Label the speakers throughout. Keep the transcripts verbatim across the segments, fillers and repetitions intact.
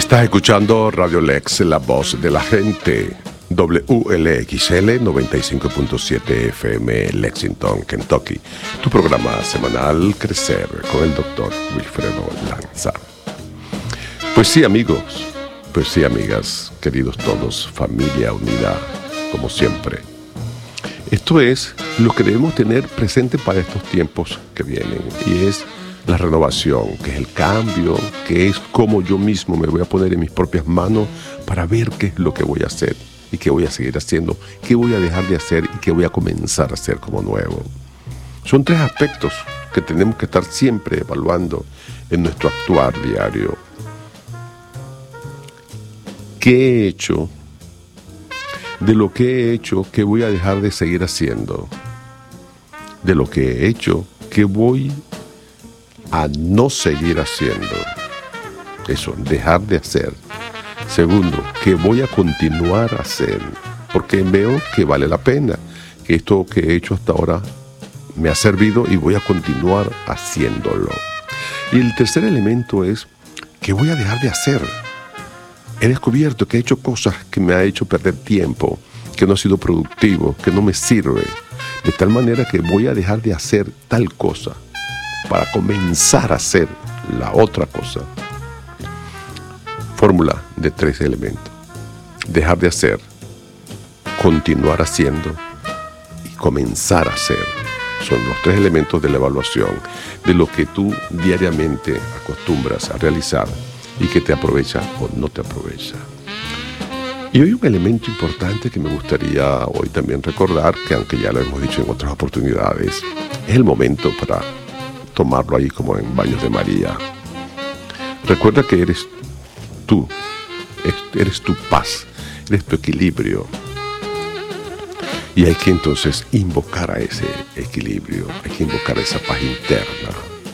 Speaker 1: Estás escuchando Radio Lex, la voz de la gente. W L X L noventa y cinco punto siete F M, Lexington, Kentucky. Tu programa semanal Crecer con el doctor Wilfredo Lanza. Pues sí, amigos, pues sí, amigas, queridos todos, familia unida, como siempre. Esto es lo que debemos tener presente para estos tiempos que vienen, y es la renovación, que es el cambio, que es como yo mismo me voy a poner en mis propias manos para ver qué es lo que voy a hacer y qué voy a seguir haciendo, qué voy a dejar de hacer y qué voy a comenzar a hacer como nuevo. Son tres aspectos que tenemos que estar siempre evaluando en nuestro actuar diario. ¿Qué he hecho? De lo que he hecho, ¿qué voy a dejar de seguir haciendo? De lo que he hecho, ¿qué voy a no seguir haciendo? Eso, dejar de hacer. Segundo, ¿qué voy a continuar a hacer? Porque veo que vale la pena, que esto que he hecho hasta ahora me ha servido y voy a continuar haciéndolo. Y el tercer elemento es, ¿qué voy a dejar de hacer? He descubierto que he hecho cosas que me han hecho perder tiempo, que no ha sido productivo, que no me sirve, de tal manera que voy a dejar de hacer tal cosa para comenzar a hacer la otra cosa. Fórmula de tres elementos: dejar de hacer, continuar haciendo y comenzar a hacer. Son los tres elementos de la evaluación de lo que tú diariamente acostumbras a realizar y que te aprovecha o no te aprovecha. Y hoy un elemento importante que me gustaría hoy también recordar, que aunque ya lo hemos dicho en otras oportunidades, es el momento para tomarlo ahí como en baños de María. Recuerda que eres tú, eres tu paz, eres tu equilibrio. Y hay que entonces invocar a ese equilibrio, hay que invocar a esa paz interna.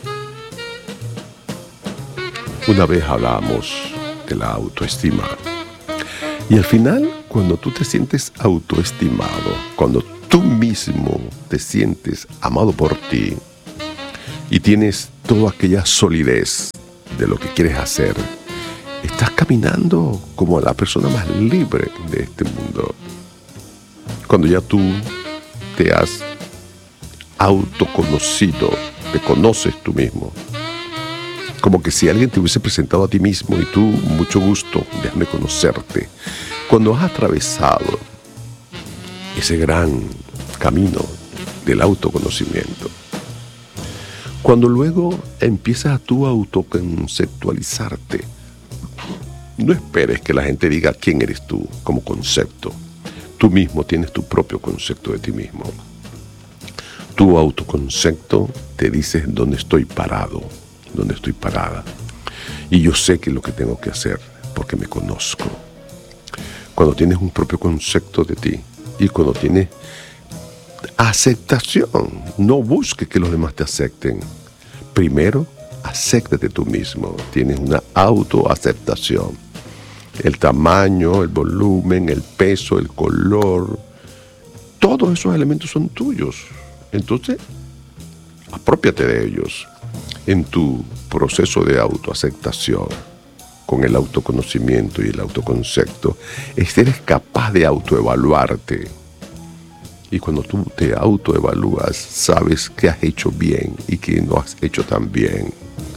Speaker 1: Una vez hablábamos de la autoestima. Y al final, cuando tú te sientes autoestimado, cuando tú mismo te sientes amado por ti y tienes toda aquella solidez de lo que quieres hacer, estás caminando como la persona más libre de este mundo. Cuando ya tú te has autoconocido, te conoces tú mismo, como que si alguien te hubiese presentado a ti mismo y tú, mucho gusto, déjame conocerte. Cuando has atravesado ese gran camino del autoconocimiento, cuando luego empiezas a tú autoconceptualizarte, no esperes que la gente diga quién eres tú como concepto. Tú mismo tienes tu propio concepto de ti mismo. Tu autoconcepto te dice dónde estoy parado, dónde estoy parada. Y yo sé qué es lo que tengo que hacer porque me conozco. Cuando tienes un propio concepto de ti y cuando tienes aceptación, no busques que los demás te acepten. Primero, acéptate tú mismo. Tienes una autoaceptación. El tamaño, el volumen, el peso, el color, todos esos elementos son tuyos. Entonces, aprópiate de ellos en tu proceso de autoaceptación. Con el autoconocimiento y el autoconcepto, eres capaz de autoevaluarte. Y cuando tú te autoevalúas, sabes qué has hecho bien y qué no has hecho tan bien.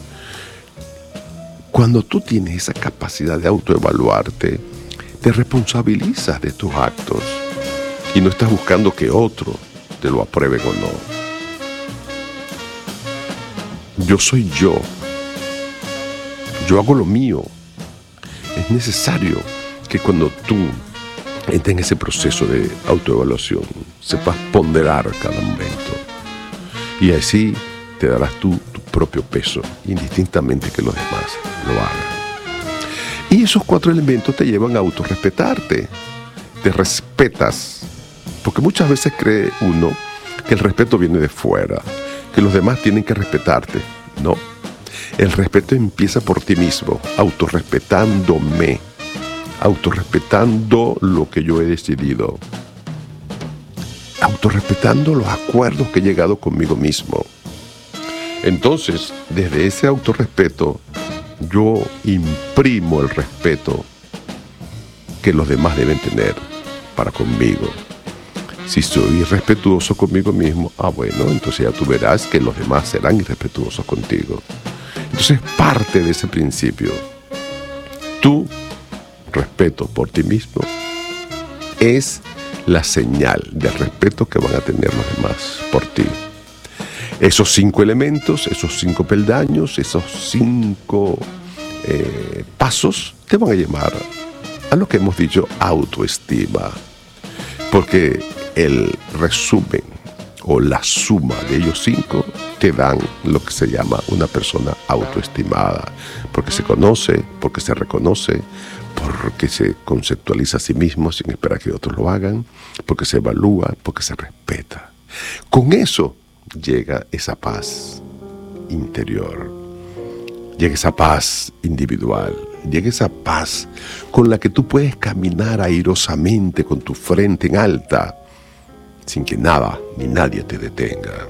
Speaker 1: Cuando tú tienes esa capacidad de autoevaluarte, te responsabilizas de tus actos y no estás buscando que otro te lo aprueben o no. Yo soy yo. Yo hago lo mío. Es necesario que cuando tú entres en ese proceso de autoevaluación, sepas ponderar cada momento. Y así te darás tú tu propio peso, indistintamente que los demás lo hagan. Y esos cuatro elementos te llevan a autorrespetarte. Te respetas. Porque muchas veces cree uno que el respeto viene de fuera, que los demás tienen que respetarte. No. El respeto empieza por ti mismo, autorrespetándome, autorrespetando lo que yo he decidido, autorrespetando los acuerdos que he llegado conmigo mismo. Entonces, desde ese autorrespeto, yo imprimo el respeto que los demás deben tener para conmigo. Si soy irrespetuoso conmigo mismo, ah bueno, entonces ya tú verás que los demás serán irrespetuosos contigo. Entonces parte de ese principio. Tu respeto por ti mismo es la señal de respeto que van a tener los demás por ti. Esos cinco elementos, esos cinco peldaños, esos cinco eh, pasos te van a llevar a lo que hemos dicho autoestima. Porque el resumen o la suma de ellos cinco te dan lo que se llama una persona autoestimada. Porque se conoce, porque se reconoce, porque se conceptualiza a sí mismo sin esperar que otros lo hagan, porque se evalúa, porque se respeta. Con eso llega esa paz interior, llega esa paz individual, llega esa paz con la que tú puedes caminar airosamente con tu frente en alta, sin que nada ni nadie te detenga.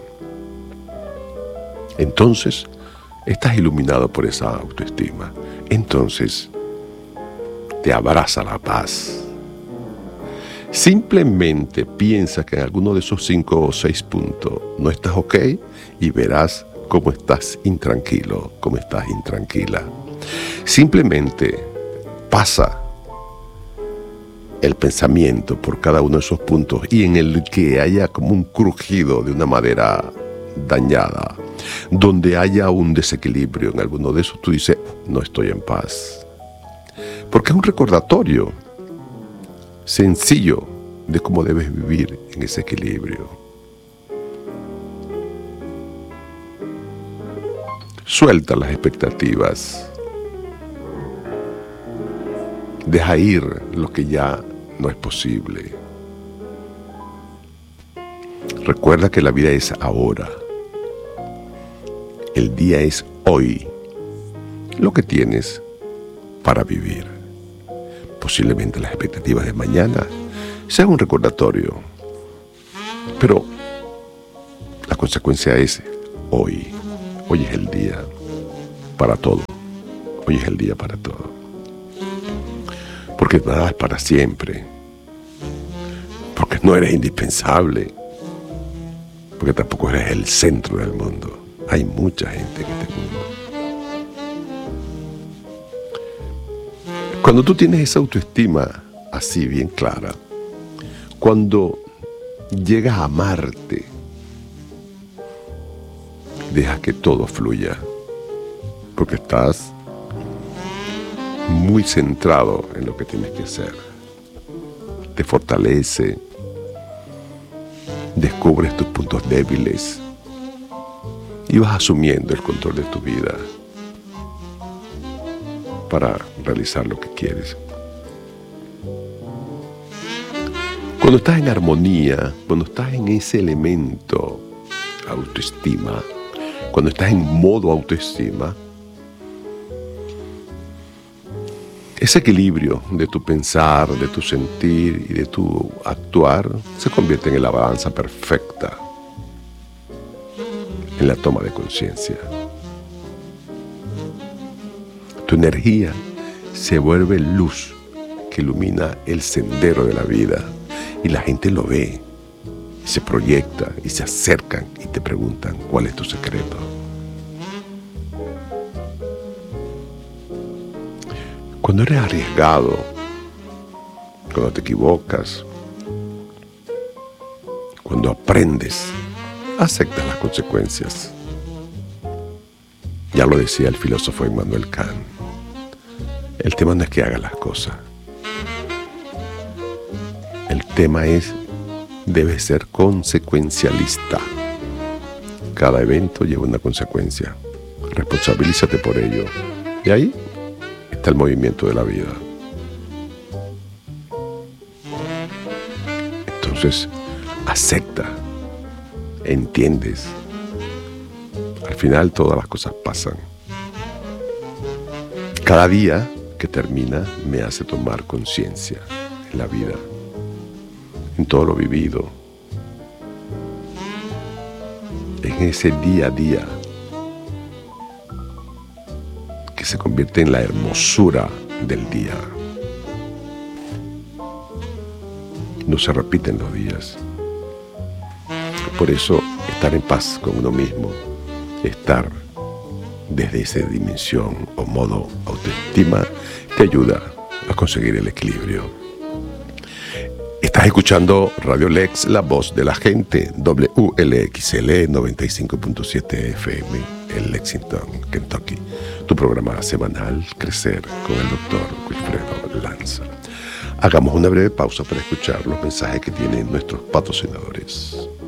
Speaker 1: Entonces, estás iluminado por esa autoestima. Entonces, te abraza la paz. Simplemente piensa que en alguno de esos cinco o seis puntos no estás ok y verás cómo estás intranquilo, cómo estás intranquila. Simplemente pasa el pensamiento por cada uno de esos puntos y en el que haya como un crujido de una madera dañada, donde haya un desequilibrio en alguno de esos, tú dices, no estoy en paz. Porque es un recordatorio sencillo de cómo debes vivir en ese equilibrio. Suelta las expectativas. Deja ir lo que ya no es posible. Recuerda que la vida es ahora. El día es hoy. Lo que tienes para vivir. Posiblemente las expectativas de mañana sean un recordatorio. Pero la consecuencia es hoy. Hoy es el día para todo. Hoy es el día para todo. Porque nada es para siempre. Porque no eres indispensable. Porque tampoco eres el centro del mundo. Hay mucha gente en este mundo. Cuando tú tienes esa autoestima así bien clara, cuando llegas a amarte, dejas que todo fluya, porque estás muy centrado en lo que tienes que hacer. Te fortalece, descubres tus puntos débiles y vas asumiendo el control de tu vida para realizar lo que quieres. Cuando estás en armonía, cuando estás en ese elemento autoestima, cuando estás en modo autoestima, ese equilibrio de tu pensar, de tu sentir y de tu actuar se convierte en la balanza perfecta, en la toma de conciencia. Tu energía se vuelve luz que ilumina el sendero de la vida y la gente lo ve, y se proyecta y se acercan y te preguntan cuál es tu secreto. Cuando eres arriesgado, cuando te equivocas, cuando aprendes, aceptas las consecuencias. Ya lo decía el filósofo Immanuel Kant. El tema no es que hagas las cosas. El tema es, debes ser consecuencialista. Cada evento lleva una consecuencia. Responsabilízate por ello. Y ahí está el movimiento de la vida. Entonces, acepta, entiendes. Al final todas las cosas pasan. Cada día que termina me hace tomar conciencia en la vida, en todo lo vivido, en ese día a día que se convierte en la hermosura del día. No se repiten los días. Por eso, estar en paz con uno mismo, estar desde esa dimensión o modo autoestima, te ayuda a conseguir el equilibrio. Estás escuchando Radio Lex, la voz de la gente, W L X L noventa y cinco punto siete F M en Lexington, Kentucky. Tu programa semanal, Crecer con el doctor Wilfredo Lanza. Hagamos una breve pausa para escuchar los mensajes que tienen nuestros patrocinadores.